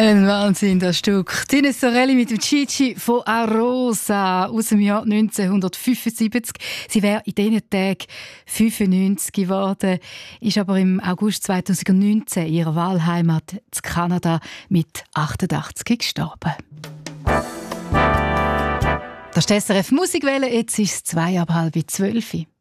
Ein Wahnsinn, das Stück. Ines Sorelli mit dem Gigi von Arosa aus dem Jahr 1975. Sie wäre in diesen Tagen 95 geworden, ist aber im August 2019 in ihrer Wahlheimat in Kanada mit 88 gestorben. Das ist die SRF Musikwelle, jetzt ist es 11:02.